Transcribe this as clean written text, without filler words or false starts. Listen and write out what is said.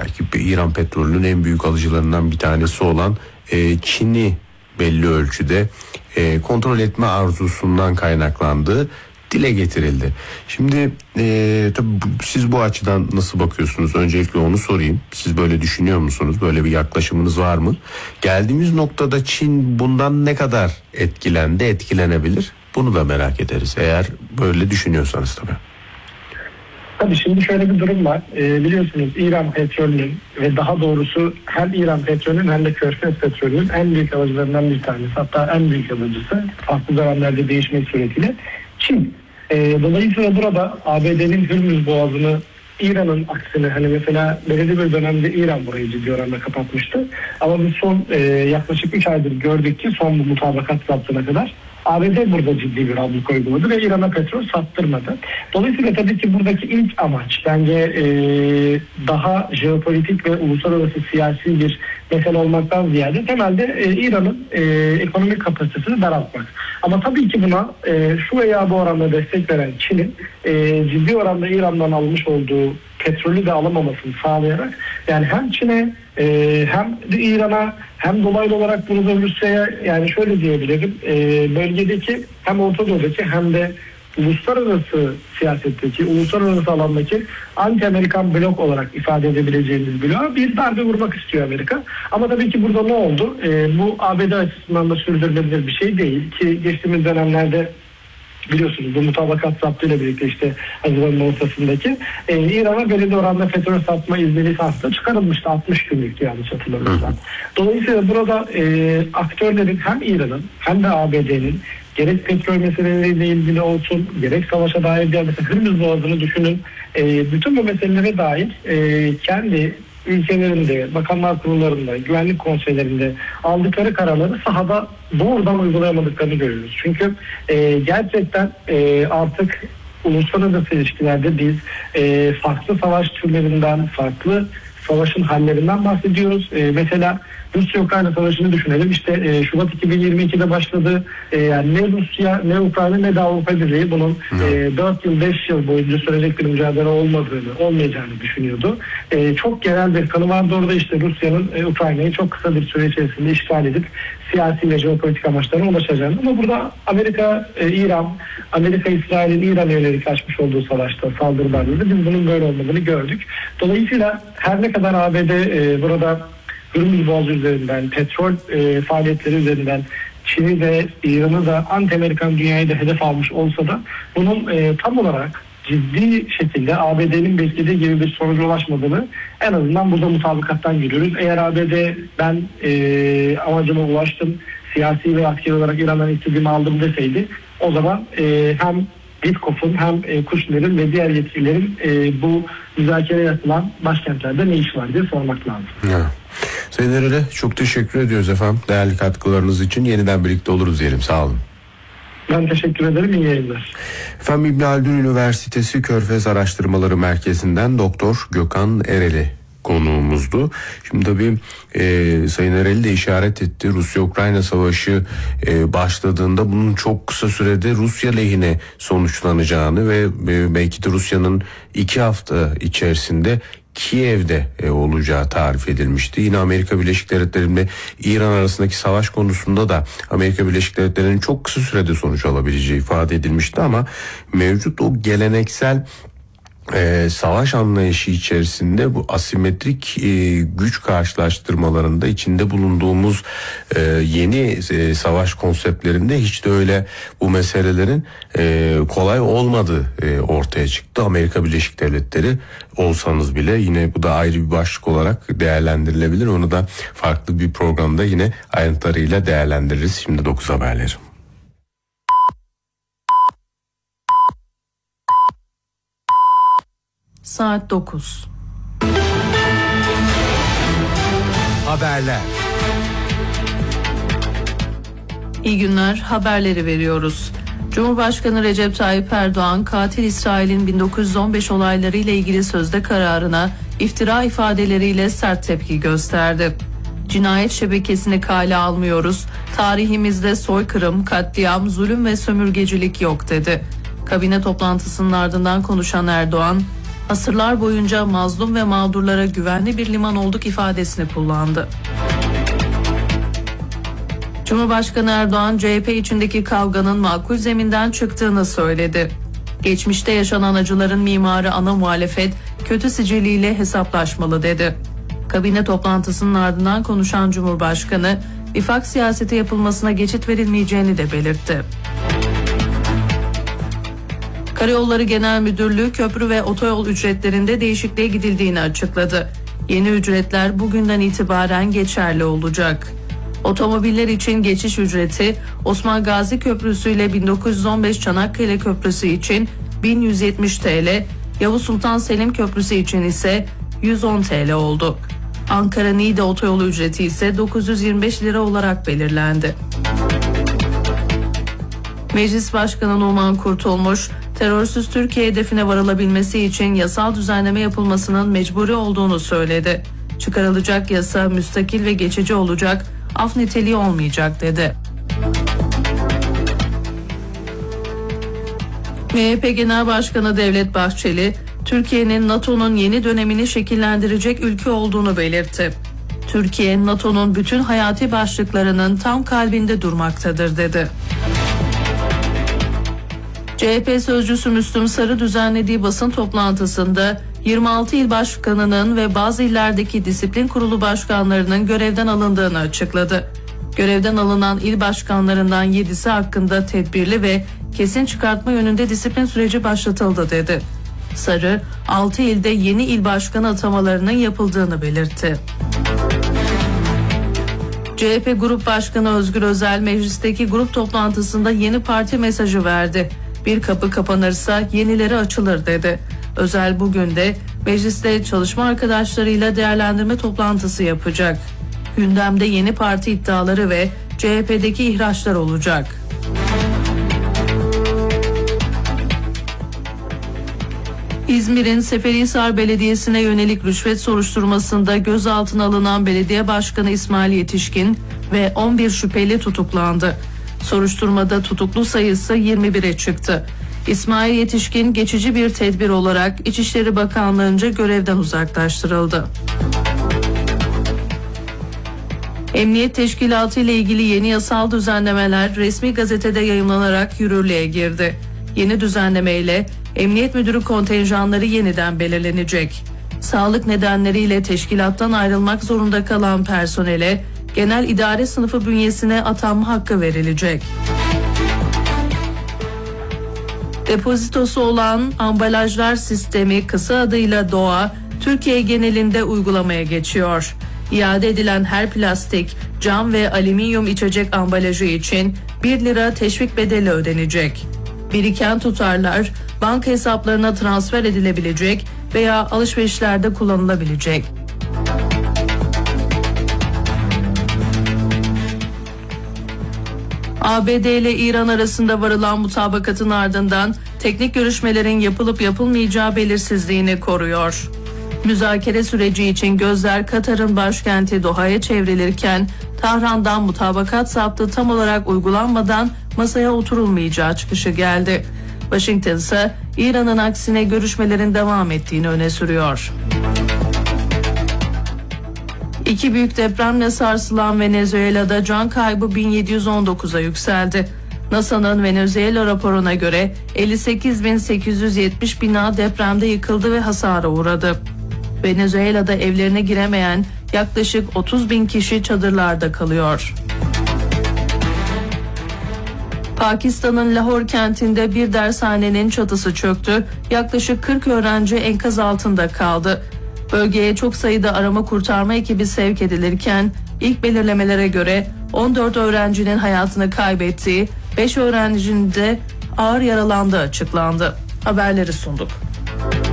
belki İran petrolünün en büyük alıcılarından bir tanesi olan Çin'i belli ölçüde kontrol etme arzusundan kaynaklandığı dile getirildi. Şimdi tabii siz bu açıdan nasıl bakıyorsunuz? Öncelikle onu sorayım. Siz böyle düşünüyor musunuz? Böyle bir yaklaşımınız var mı? Geldiğimiz noktada Çin bundan ne kadar etkilendi, etkilenebilir? Bunu da merak ederiz. Eğer böyle düşünüyorsanız tabii. Tabii şimdi şöyle bir durum var. Biliyorsunuz İran petrolünün ve daha doğrusu hem İran petrolünün hem de Körfez petrolünün en büyük alıcılarından bir tanesi. Hatta en büyük alıcısı farklı dönemlerde değişmek suretiyle Çin. Dolayısıyla burada ABD'nin Hürmüz Boğazı'nı İran'ın aksine hani mesela belirli bir dönemde İran burayı ciddi oranda kapatmıştı. Ama biz son yaklaşık 3 aydır gördük ki son bu mutabakat zaptına kadar ABD burada ciddi bir abluk uyguladı ve İran'a petrol sattırmadı. Dolayısıyla tabii ki buradaki ilk amaç bence daha jeopolitik ve uluslararası siyasi bir mesele olmaktan ziyade temelde İran'ın ekonomik kapasitesini daraltmak. Ama tabii ki buna şu veya bu oranda destek veren Çin'in ciddi oranda İran'dan almış olduğu petrolü de alamamasını sağlayarak yani hem Çin'e hem de İran'a hem dolaylı olarak burada Rusya'ya yani şöyle diyebilirim bölgedeki hem Orta Doğu'daki hem de uluslararası siyasetteki, uluslararası alandaki anti-Amerikan blok olarak ifade edebileceğimiz bloğa bir darbe vurmak istiyor Amerika. Ama tabii ki burada ne oldu? Bu ABD açısından da sürdürülebilir bir şey değil ki geçtiğimiz dönemlerde biliyorsunuz bu mutabakat zaptıyla birlikte işte Haziran'ın ortasındaki İran'a belirli oranda petrol satma izni lisansı çıkarılmıştı 60 günlük yanlış hatırlamıyorsam. Dolayısıyla burada aktörlerin hem İran'ın hem de ABD'nin gerek petrol meseleleriyle ilgili olsun gerek savaşa dair diğer mesela Hürmüz Boğazı'nı düşünün bütün bu meselelere dair kendi ülkelerinde, bakanlar kurullarında, güvenlik konseylerinde aldıkları kararları sahada doğrudan uygulayamadıklarını görüyoruz. Çünkü gerçekten artık uluslararası ilişkilerde biz farklı savaş türlerinden, farklı savaşın hallerinden bahsediyoruz. Mesela Rusya-Ukrayna savaşını düşünelim. İşte Şubat 2022'de başladı. Yani ne Rusya, ne Ukrayna, ne de Avrupa Birliği bunun 4 yıl, 5 yıl boyunca sürecek bir mücadele olmayacağını düşünüyordu. Çok genel bir kanı vardı orada işte Rusya'nın Ukrayna'yı çok kısa bir süre içerisinde işgal edip siyasi ve jeopolitik amaçlarına ulaşacağını. Ama burada Amerika, İran, Amerika, İsrail'in İran'a yönelik açmış olduğu savaşta saldırılarında biz bunun böyle olmadığını gördük. Dolayısıyla her ne kadar ABD burada Hürmüz Boğazı üzerinden, petrol faaliyetleri üzerinden Çin'i de İran'ı da anti-Amerikan dünyayı da hedef almış olsa da bunun tam olarak ciddi şekilde ABD'nin beklediği gibi bir sonuca ulaşmadığını en azından burada mutabakattan görüyoruz. Eğer ABD ben amacıma ulaştım, siyasi ve askeri olarak İran'dan istediğimi aldım deseydi o zaman hem Witkoff'un hem Kushner'in ve diğer yetkililerin bu müzakere yapılan başkentlerde ne iş var diye sormak lazım. Evet. Sayın Erel'e çok teşekkür ediyoruz efendim. Değerli katkılarınız için yeniden birlikte oluruz diyelim. Sağ olun. Ben teşekkür ederim. İyi yayınlar. Efendim İbn Haldun Üniversitesi Körfez Araştırmaları Merkezi'nden Doktor Gökhan Ereli konuğumuzdu. Şimdi tabii Sayın Ereli de işaret etti. Rusya-Ukrayna savaşı başladığında bunun çok kısa sürede Rusya lehine sonuçlanacağını ve belki de Rusya'nın 2 hafta içerisinde Kiev'de olacağı tarif edilmişti. Yine Amerika Birleşik Devletleri ile İran arasındaki savaş konusunda da Amerika Birleşik Devletleri'nin çok kısa sürede sonuç alabileceği ifade edilmişti ama mevcut o geleneksel savaş anlayışı içerisinde bu asimetrik güç karşılaştırmalarında içinde bulunduğumuz yeni savaş konseptlerinde hiç de öyle bu meselelerin kolay olmadığı ortaya çıktı. Amerika Birleşik Devletleri olsanız bile yine bu da ayrı bir başlık olarak değerlendirilebilir. Onu da farklı bir programda yine ayrıntılarıyla değerlendiririz. Şimdi 9 haberleri. Saat 9. Haberler. İyi günler, haberleri veriyoruz. Cumhurbaşkanı Recep Tayyip Erdoğan, katil İsrail'in 1915 olayları ile ilgili sözde kararına iftira ifadeleriyle sert tepki gösterdi. Cinayet şebekesini kale almıyoruz, tarihimizde soykırım, katliam, zulüm ve sömürgecilik yok dedi. Kabine toplantısının ardından konuşan Erdoğan, asırlar boyunca mazlum ve mağdurlara güvenli bir liman olduk ifadesini kullandı. Cumhurbaşkanı Erdoğan, CHP içindeki kavganın makul zeminden çıktığını söyledi. Geçmişte yaşanan acıların mimarı ana muhalefet, kötü siciliyle hesaplaşmalı dedi. Kabine toplantısının ardından konuşan Cumhurbaşkanı, İfak siyaseti yapılmasına geçit verilmeyeceğini de belirtti. Karayolları Genel Müdürlüğü köprü ve otoyol ücretlerinde değişikliğe gidildiğini açıkladı. Yeni ücretler bugünden itibaren geçerli olacak. Otomobiller için geçiş ücreti Osman Gazi Köprüsü ile 1915 Çanakkale Köprüsü için 1170 TL, Yavuz Sultan Selim Köprüsü için ise 110 TL oldu. Ankara-Niğde otoyolu ücreti ise 925 lira olarak belirlendi. Meclis Başkanı Numan Kurtulmuş, terörsüz Türkiye hedefine varılabilmesi için yasal düzenleme yapılmasının mecburi olduğunu söyledi. Çıkarılacak yasa müstakil ve geçici olacak, af niteliği olmayacak dedi. MHP Genel Başkanı Devlet Bahçeli, Türkiye'nin NATO'nun yeni dönemini şekillendirecek ülke olduğunu belirtti. Türkiye, NATO'nun bütün hayati başlıklarının tam kalbinde durmaktadır dedi. CHP sözcüsü Müslüm Sarı düzenlediği basın toplantısında 26 il başkanının ve bazı illerdeki disiplin kurulu başkanlarının görevden alındığını açıkladı. Görevden alınan il başkanlarından 7'si hakkında tedbirli ve kesin çıkartma yönünde disiplin süreci başlatıldı dedi. Sarı, 6 ilde yeni il başkanı atamalarının yapıldığını belirtti. CHP Grup Başkanı Özgür Özel meclisteki grup toplantısında yeni parti mesajı verdi. Bir kapı kapanırsa yenileri açılır dedi. Özel bugün de mecliste çalışma arkadaşlarıyla değerlendirme toplantısı yapacak. Gündemde yeni parti iddiaları ve CHP'deki ihraçlar olacak. İzmir'in Seferihisar Belediyesi'ne yönelik rüşvet soruşturmasında gözaltına alınan belediye başkanı İsmail Yetişkin ve 11 şüpheli tutuklandı. Soruşturmada tutuklu sayısı 21'e çıktı. İsmail Yetişkin geçici bir tedbir olarak İçişleri Bakanlığı'nca görevden uzaklaştırıldı. Emniyet Teşkilatı ile ilgili yeni yasal düzenlemeler resmi gazetede yayımlanarak yürürlüğe girdi. Yeni düzenlemeyle Emniyet Müdürü kontenjanları yeniden belirlenecek. Sağlık nedenleriyle teşkilattan ayrılmak zorunda kalan personele genel idare sınıfı bünyesine atanma hakkı verilecek. Depozitosu olan ambalajlar sistemi, kısa adıyla DOA, Türkiye genelinde uygulamaya geçiyor. İade edilen her plastik, cam ve alüminyum içecek ambalajı için 1 lira teşvik bedeli ödenecek. Biriken tutarlar banka hesaplarına transfer edilebilecek veya alışverişlerde kullanılabilecek. ABD ile İran arasında varılan mutabakatın ardından teknik görüşmelerin yapılıp yapılmayacağı belirsizliğini koruyor. Müzakere süreci için gözler Katar'ın başkenti Doha'ya çevrilirken Tahran'dan mutabakat saptı tam olarak uygulanmadan masaya oturulmayacağı çıkışı geldi. Washington ise İran'ın aksine görüşmelerin devam ettiğini öne sürüyor. 2 büyük depremle sarsılan Venezuela'da can kaybı 1719'a yükseldi. NASA'nın Venezuela raporuna göre 58.870 bina depremde yıkıldı ve hasara uğradı. Venezuela'da evlerine giremeyen yaklaşık 30.000 kişi çadırlarda kalıyor. Pakistan'ın Lahore kentinde bir dershanenin çatısı çöktü. Yaklaşık 40 öğrenci enkaz altında kaldı. Bölgeye çok sayıda arama kurtarma ekibi sevk edilirken ilk belirlemelere göre 14 öğrencinin hayatını kaybettiği, 5 öğrencinin de ağır yaralandığı açıklandı. Haberleri sunduk.